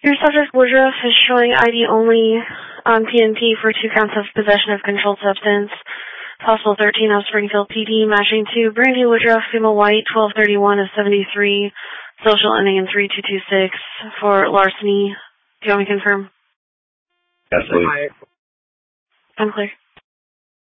Your subject Woodruff is showing ID only on PNP for 2 counts of possession of controlled substance. Possible 13 of Springfield PD, matching to Brandy Woodruff, female white, 1231 of 73, social ending in 3226 for larceny. Do you want me to confirm? Yes, please. I'm clear.